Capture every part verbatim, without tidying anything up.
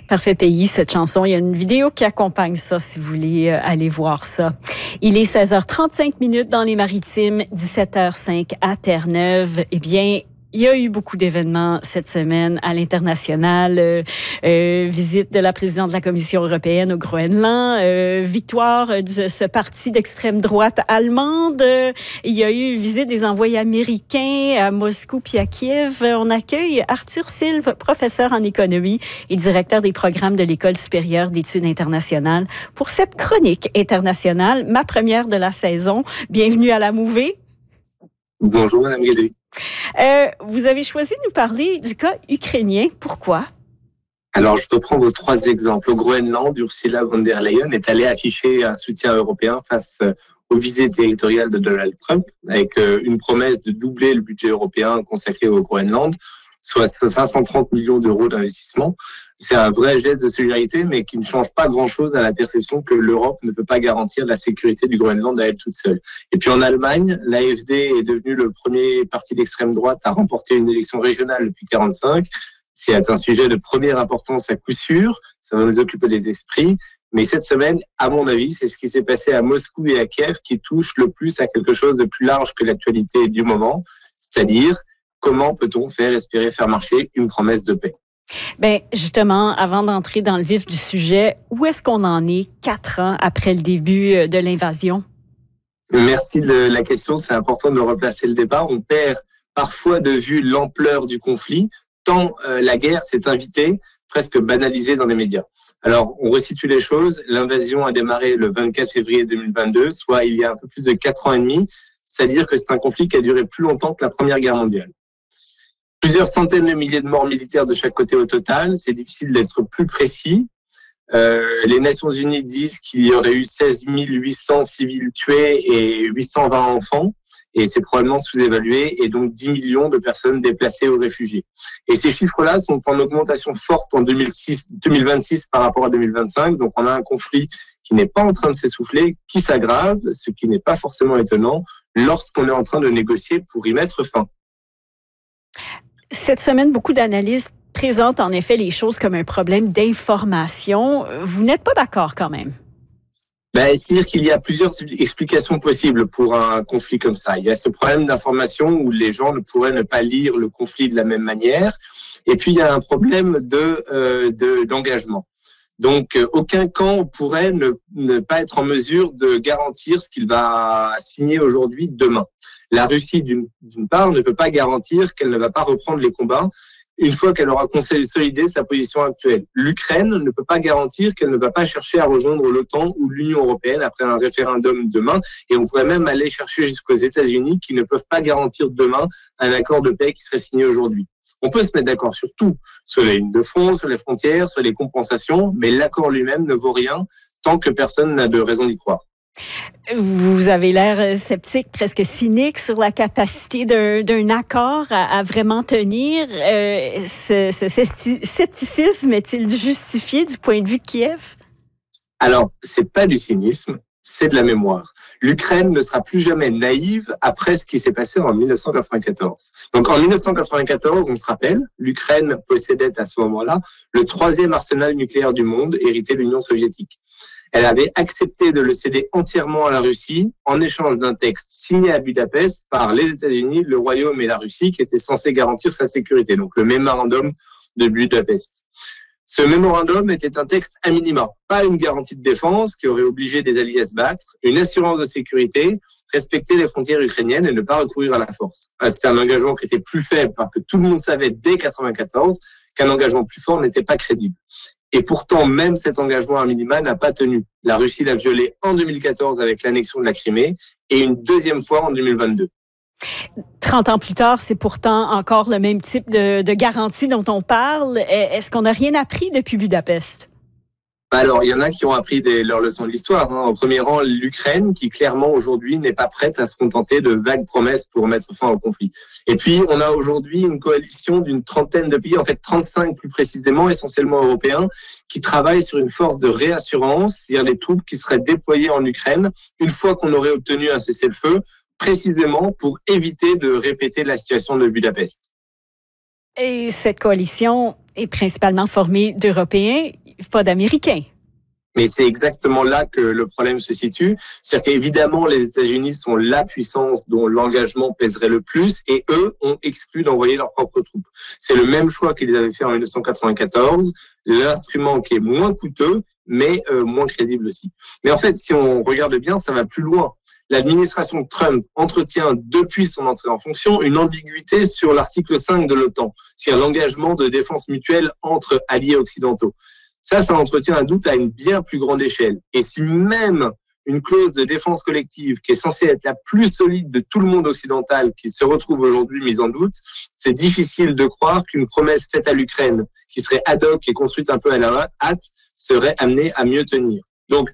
Parfait pays, cette chanson. Il y a une vidéo qui accompagne ça, si vous voulez euh, aller voir ça. Il est seize heures trente-cinq minutes dans les Maritimes, dix-sept heures cinq à Terre-Neuve. Eh bien, il y a eu beaucoup d'événements cette semaine à l'international. Euh, euh, visite de la présidente de la Commission européenne au Groenland, euh, victoire de ce parti d'extrême droite allemande. Euh, il y a eu visite des envoyés américains à Moscou puis à Kiev. On accueille Arthur Silve, professeur en économie et directeur des programmes de l'École supérieure d'études internationales, pour cette chronique internationale, ma première de la saison. Bienvenue à la Mouvée. Bonjour, Madame Guédé. Euh, vous avez choisi de nous parler du cas ukrainien. Pourquoi? Alors, je reprends vos trois exemples. Au Groenland, Ursula von der Leyen est allée afficher un soutien européen face aux visées territoriales de Donald Trump, avec une promesse de doubler le budget européen consacré au Groenland, soit cinq cent trente millions d'euros d'investissement. C'est un vrai geste de solidarité, mais qui ne change pas grand-chose à la perception que l'Europe ne peut pas garantir la sécurité du Groenland à elle toute seule. Et puis en Allemagne, l'A F D est devenu le premier parti d'extrême droite à remporter une élection régionale depuis quarante-cinq. C'est un sujet de première importance à coup sûr, ça va nous occuper les esprits. Mais cette semaine, à mon avis, c'est ce qui s'est passé à Moscou et à Kiev qui touche le plus à quelque chose de plus large que l'actualité du moment, c'est-à-dire comment peut-on faire espérer faire marcher une promesse de paix. Ben justement, avant d'entrer dans le vif du sujet, où est-ce qu'on en est quatre ans après le début de l'invasion? Merci de la question, c'est important de replacer le débat. On perd parfois de vue l'ampleur du conflit, tant euh, la guerre s'est invitée, presque banalisée dans les médias. Alors, on resitue les choses. L'invasion a démarré le vingt-quatre février deux mille vingt-deux, soit il y a un peu plus de quatre ans et demi. C'est-à-dire que c'est un conflit qui a duré plus longtemps que la Première Guerre mondiale. Plusieurs centaines de milliers de morts militaires de chaque côté au total. C'est difficile d'être plus précis. Euh, les Nations Unies disent qu'il y aurait eu seize mille huit cents civils tués et huit cent vingt enfants. Et c'est probablement sous-évalué. Et donc dix millions de personnes déplacées ou réfugiées. Et ces chiffres-là sont en augmentation forte en deux mille six, deux mille vingt-six par rapport à deux mille vingt-cinq. Donc on a un conflit qui n'est pas en train de s'essouffler, qui s'aggrave, ce qui n'est pas forcément étonnant lorsqu'on est en train de négocier pour y mettre fin. Cette semaine, beaucoup d'analystes présentent en effet les choses comme un problème d'information. Vous n'êtes pas d'accord quand même? Ben, c'est-à-dire qu'il y a plusieurs explications possibles pour un conflit comme ça. Il y a ce problème d'information où les gens ne pourraient ne pas lire le conflit de la même manière. Et puis, il y a un problème de, euh, de, d'engagement. Donc, euh, aucun camp pourrait ne, ne pas être en mesure de garantir ce qu'il va signer aujourd'hui, demain. La Russie, d'une, d'une part, ne peut pas garantir qu'elle ne va pas reprendre les combats une fois qu'elle aura consolidé sa position actuelle. L'Ukraine ne peut pas garantir qu'elle ne va pas chercher à rejoindre l'OTAN ou l'Union européenne après un référendum demain. Et on pourrait même aller chercher jusqu'aux États-Unis qui ne peuvent pas garantir demain un accord de paix qui serait signé aujourd'hui. On peut se mettre d'accord sur tout, sur les lignes de front, sur les frontières, sur les compensations, mais l'accord lui-même ne vaut rien tant que personne n'a de raison d'y croire. Vous avez l'air sceptique, presque cynique sur la capacité d'un, d'un accord à, à vraiment tenir. Euh, ce, ce scepticisme est-il justifié du point de vue de Kiev? Alors, c'est pas du cynisme, c'est de la mémoire. L'Ukraine ne sera plus jamais naïve après ce qui s'est passé en dix-neuf cent quatre-vingt-quatorze. Donc en dix-neuf cent quatre-vingt-quatorze, on se rappelle, l'Ukraine possédait à ce moment-là le troisième arsenal nucléaire du monde, hérité de l'Union soviétique. Elle avait accepté de le céder entièrement à la Russie en échange d'un texte signé à Budapest par les États-Unis, le Royaume et la Russie qui était censé garantir sa sécurité, donc le mémorandum de Budapest. Ce mémorandum était un texte à minima, pas une garantie de défense qui aurait obligé des alliés à se battre, une assurance de sécurité, respecter les frontières ukrainiennes et ne pas recourir à la force. C'est un engagement qui était plus faible parce que tout le monde savait dès quatre-vingt-quatorze qu'un engagement plus fort n'était pas crédible. Et pourtant, même cet engagement à minima n'a pas tenu. La Russie l'a violé en deux mille quatorze avec l'annexion de la Crimée et une deuxième fois en deux mille vingt-deux. trente ans plus tard, c'est pourtant encore le même type de, de garantie dont on parle. Est-ce qu'on n'a rien appris depuis Budapest? Alors, il y en a qui ont appris des, leurs leçons de l'histoire. Hein. Au premier rang, l'Ukraine, qui clairement aujourd'hui n'est pas prête à se contenter de vagues promesses pour mettre fin au conflit. Et puis, on a aujourd'hui une coalition d'une trentaine de pays, en fait trente-cinq plus précisément, essentiellement européens, qui travaillent sur une force de réassurance, c'est-à-dire des troupes qui seraient déployées en Ukraine une fois qu'on aurait obtenu un cessez-le-feu, précisément pour éviter de répéter la situation de Budapest. Et cette coalition est principalement formée d'Européens, pas d'Américains. Mais c'est exactement là que le problème se situe. C'est-à-dire qu'évidemment, les États-Unis sont la puissance dont l'engagement pèserait le plus et eux ont exclu d'envoyer leurs propres troupes. C'est le même choix qu'ils avaient fait en mille neuf cent quatre-vingt-quatorze, l'instrument qui est moins coûteux, mais euh, moins crédible aussi. Mais en fait, si on regarde bien, ça va plus loin. L'administration Trump entretient depuis son entrée en fonction une ambiguïté sur l'article cinq de l'OTAN, c'est-à-dire l'engagement de défense mutuelle entre alliés occidentaux. Ça, ça entretient un doute à une bien plus grande échelle. Et si même une clause de défense collective, qui est censée être la plus solide de tout le monde occidental, qui se retrouve aujourd'hui mise en doute, c'est difficile de croire qu'une promesse faite à l'Ukraine, qui serait ad hoc et construite un peu à la hâte, serait amenée à mieux tenir. Donc,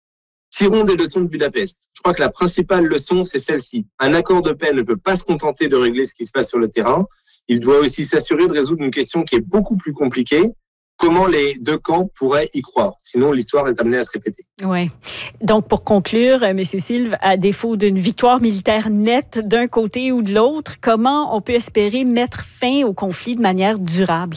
tirons des leçons de Budapest. Je crois que la principale leçon, c'est celle-ci. Un accord de paix ne peut pas se contenter de régler ce qui se passe sur le terrain. Il doit aussi s'assurer de résoudre une question qui est beaucoup plus compliquée. Comment les deux camps pourraient y croire? Sinon, l'histoire est amenée à se répéter. Oui. Donc, pour conclure, M. Silve, à défaut d'une victoire militaire nette d'un côté ou de l'autre, comment on peut espérer mettre fin au conflit de manière durable?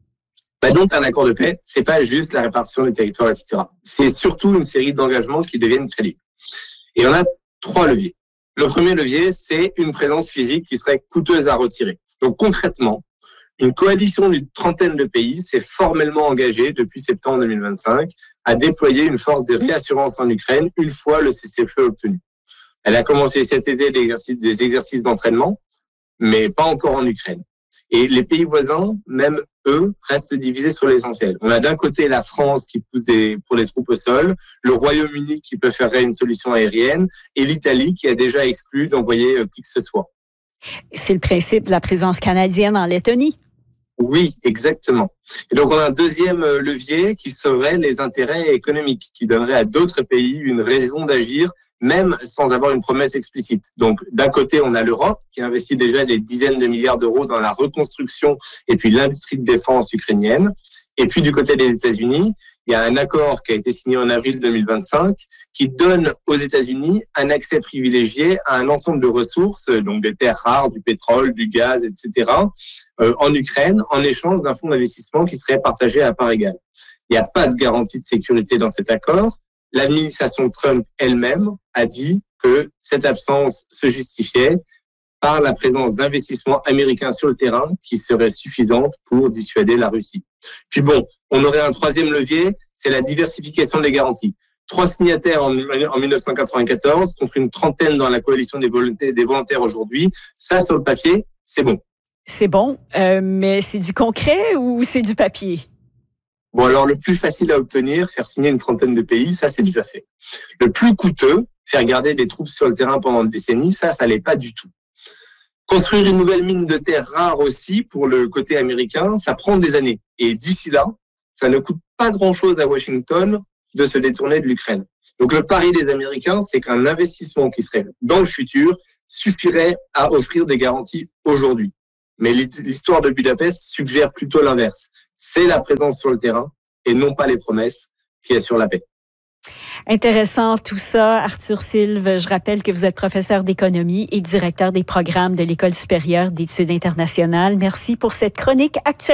Ben donc, un accord de paix, c'est pas juste la répartition des territoires, et cetera. C'est surtout une série d'engagements qui deviennent crédibles. Et on a trois leviers. Le premier levier, c'est une présence physique qui serait coûteuse à retirer. Donc, concrètement, une coalition d'une trentaine de pays s'est formellement engagée depuis septembre deux mille vingt-cinq à déployer une force de réassurance en Ukraine une fois le cessez-le-feu obtenu. Elle a commencé cet été des exercices d'entraînement, mais pas encore en Ukraine. Et les pays voisins, même eux, restent divisés sur l'essentiel. On a d'un côté la France qui pousse pour les troupes au sol, le Royaume-Uni qui peut faire une solution aérienne et l'Italie qui a déjà exclu d'envoyer qui que ce soit. C'est le principe de la présence canadienne en Lettonie. Oui, exactement. Et donc, on a un deuxième levier qui serait les intérêts économiques, qui donnerait à d'autres pays une raison d'agir, même sans avoir une promesse explicite. Donc, d'un côté, on a l'Europe, qui investit déjà des dizaines de milliards d'euros dans la reconstruction et puis l'industrie de défense ukrainienne. Et puis, du côté des États-Unis, il y a un accord qui a été signé en avril deux mille vingt-cinq qui donne aux États-Unis un accès privilégié à un ensemble de ressources, donc des terres rares, du pétrole, du gaz, et cetera, euh, en Ukraine, en échange d'un fonds d'investissement qui serait partagé à part égale. Il n'y a pas de garantie de sécurité dans cet accord. L'administration Trump elle-même a dit que cette absence se justifiait par la présence d'investissements américains sur le terrain qui seraient suffisantes pour dissuader la Russie. Puis bon, on aurait un troisième levier, c'est la diversification des garanties. Trois signataires en, en mille neuf cent quatre-vingt-quatorze contre une trentaine dans la coalition des volontaires, des volontaires aujourd'hui. Ça, sur le papier, c'est bon. C'est bon, euh, mais c'est du concret ou c'est du papier? Bon, alors le plus facile à obtenir, faire signer une trentaine de pays, ça c'est déjà fait. Le plus coûteux, faire garder des troupes sur le terrain pendant une décennie, ça, ça l'est pas du tout. Construire une nouvelle mine de terre rare aussi, pour le côté américain, ça prend des années. Et d'ici là, ça ne coûte pas grand-chose à Washington de se détourner de l'Ukraine. Donc le pari des Américains, c'est qu'un investissement qui serait dans le futur suffirait à offrir des garanties aujourd'hui. Mais l'histoire de Budapest suggère plutôt l'inverse. C'est la présence sur le terrain et non pas les promesses qui assurent la paix. Intéressant tout ça, Arthur Silve. Je rappelle que vous êtes professeur d'économie et directeur des programmes de l'École supérieure d'études internationales. Merci pour cette chronique actuelle.